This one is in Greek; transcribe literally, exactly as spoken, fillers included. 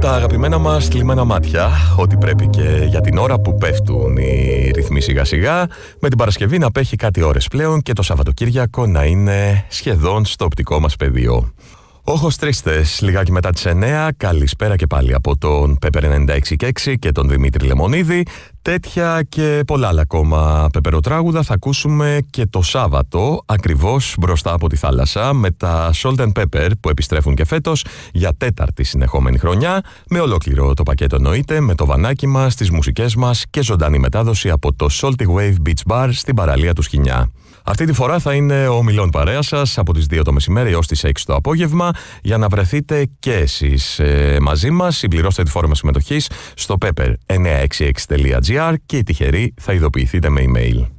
τα αγαπημένα μας θλιμμένα μάτια, ό,τι πρέπει και για την ώρα που πέφτουν οι ρυθμοί σιγά σιγά, με την Παρασκευή να απέχει κάτι ώρες πλέον και το Σαββατοκύριακο να είναι σχεδόν στο οπτικό μας πεδίο. Όχος Τρίστες, λιγάκι μετά τις εννέα, καλησπέρα και πάλι από τον Pepper ενενήντα έξι και έξι και τον Δημήτρη Λεμονίδη. Τέτοια και πολλά άλλα ακόμα πεπεροτράγουδα θα ακούσουμε και το Σάββατο, ακριβώς μπροστά από τη θάλασσα, με τα Salt and Pepper που επιστρέφουν και φέτος για τέταρτη συνεχόμενη χρονιά, με ολόκληρο το πακέτο εννοείται, με το βανάκι μας, τις μουσικές μας και ζωντανή μετάδοση από το Salty Wave Beach Bar στην παραλία του Σχοινιά. Αυτή τη φορά θα είναι ο μιλών παρέα σας από τις δύο το μεσημέρι έως τις έξι το απόγευμα, για να βρεθείτε και εσείς ε, μαζί μας. Συμπληρώστε τη φόρμα συμμετοχής στο pepper εννιακόσια εξήντα έξι τελεία gr και οι τυχεροί θα ειδοποιηθείτε με email.